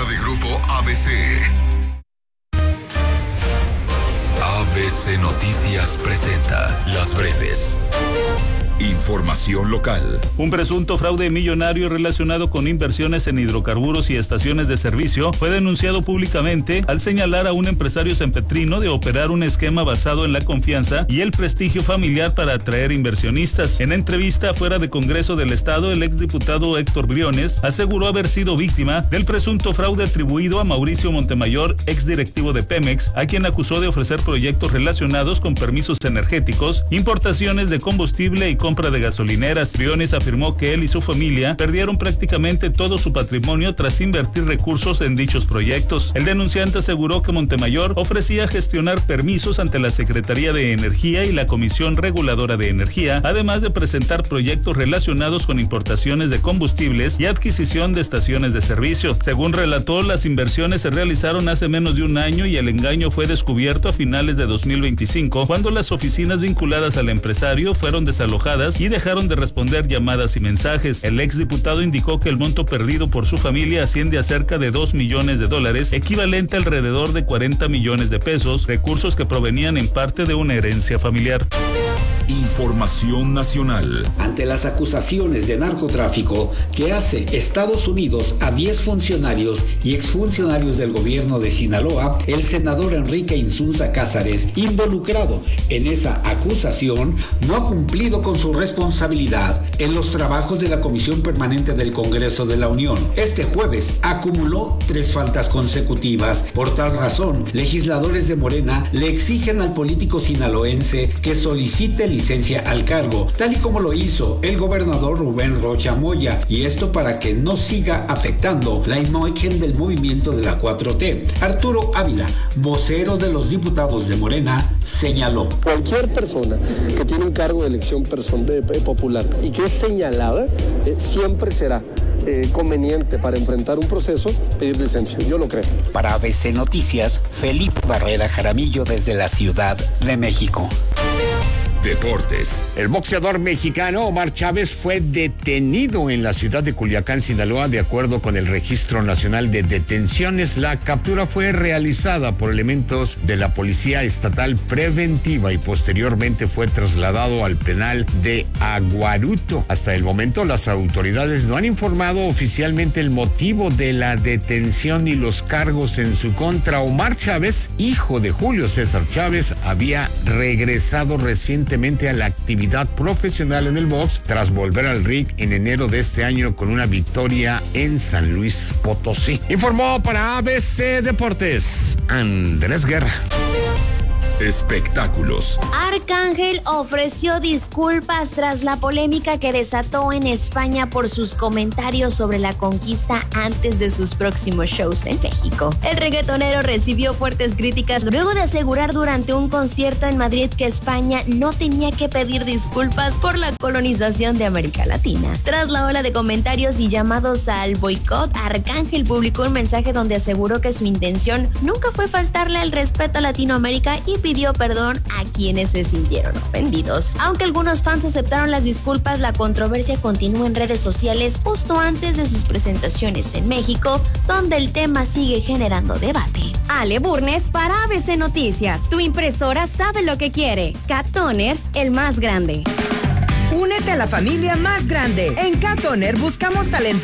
de Grupo ABC. ABC Noticias presenta Las Breves. Información local. Un presunto fraude millonario relacionado con inversiones en hidrocarburos y estaciones de servicio fue denunciado públicamente al señalar a un empresario sanpetrino de operar un esquema basado en la confianza y el prestigio familiar para atraer inversionistas. En entrevista fuera de Congreso del Estado, el exdiputado Héctor Briones aseguró haber sido víctima del presunto fraude atribuido a Mauricio Montemayor, exdirectivo de Pemex, a quien acusó de ofrecer proyectos relacionados con permisos energéticos, importaciones de combustible y compra de gasolineras. Briones afirmó que él y su familia perdieron prácticamente todo su patrimonio tras invertir recursos en dichos proyectos. El denunciante aseguró que Montemayor ofrecía gestionar permisos ante la Secretaría de Energía y la Comisión Reguladora de Energía, además de presentar proyectos relacionados con importaciones de combustibles y adquisición de estaciones de servicio. Según relató, las inversiones se realizaron hace menos de un año y el engaño fue descubierto a finales de 2025, cuando las oficinas vinculadas al empresario fueron desalojadas y dejaron de responder llamadas y mensajes. El exdiputado indicó que el monto perdido por su familia asciende a cerca de $2 millones, equivalente a alrededor de 40 millones de pesos, recursos que provenían en parte de una herencia familiar. Información nacional. Ante las acusaciones de narcotráfico que hace Estados Unidos a 10 funcionarios y exfuncionarios del gobierno de Sinaloa, el senador Enrique Insunza Cázares, involucrado en esa acusación, no ha cumplido con su responsabilidad en los trabajos de la Comisión Permanente del Congreso de la Unión. Este jueves acumuló 3 faltas consecutivas. Por tal razón, legisladores de Morena le exigen al político sinaloense que solicite licencia al cargo, tal y como lo hizo el gobernador Rubén Rocha Moya, y esto para que no siga afectando la imagen del movimiento de la 4T. Arturo Ávila, vocero de los diputados de Morena, señaló: cualquier persona que tiene un cargo de elección popular y que es señalada, siempre será conveniente para enfrentar un proceso pedir licencia. Yo lo creo. Para ABC Noticias, Felipe Barrera Jaramillo desde la Ciudad de México. Deportes. El boxeador mexicano Omar Chávez fue detenido en la ciudad de Culiacán, Sinaloa, de acuerdo con el Registro Nacional de Detenciones. La captura fue realizada por elementos de la Policía Estatal Preventiva y posteriormente fue trasladado al penal de Aguaruto. Hasta el momento, las autoridades no han informado oficialmente el motivo de la detención y los cargos en su contra. Omar Chávez, hijo de Julio César Chávez, había regresado recientemente a la actividad profesional en el box tras volver al ring en enero de este año con una victoria en San Luis Potosí. Informó para ABC Deportes Andrés Guerra. Espectáculos. Arcángel ofreció disculpas tras la polémica que desató en España por sus comentarios sobre la conquista antes de sus próximos shows en México. El reggaetonero recibió fuertes críticas luego de asegurar durante un concierto en Madrid que España no tenía que pedir disculpas por la colonización de América Latina. Tras la ola de comentarios y llamados al boicot, Arcángel publicó un mensaje donde aseguró que su intención nunca fue faltarle al respeto a Latinoamérica y pidió perdón a quienes se sintieron ofendidos. Aunque algunos fans aceptaron las disculpas, la controversia continúa en redes sociales justo antes de sus presentaciones en México, donde el tema sigue generando debate. Ale Burnes para ABC Noticias. Tu impresora sabe lo que quiere. Cat Toner, el más grande. Únete a la familia más grande. En Cat Toner buscamos talento